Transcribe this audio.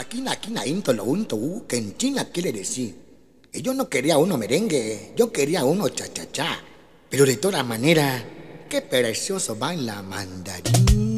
Quina, quina, into, lo unto, que en China quiere decir. Yo no quería uno merengue, yo quería uno cha-cha-cha. Pero de todas maneras, qué precioso baila mandarín.